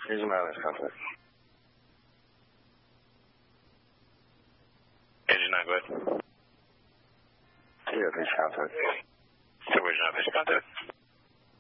Here's my last contact. Engine 9, go ahead. Yeah, this contact. So where's your contact?